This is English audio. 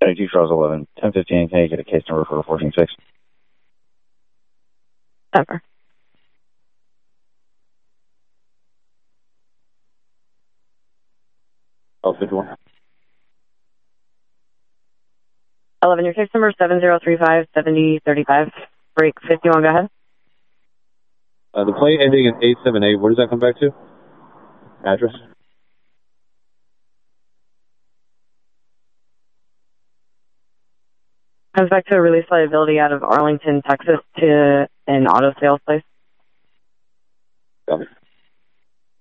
72 Charles 11, 1015. Can you get a case number for 14-6? Ever. Oh, 51. 11, your case number 7035-7035. Break 51, go ahead. The plate ending in 878, where does that come back to? Address? Comes back to a release liability out of Arlington, Texas to an auto sales place. Got it.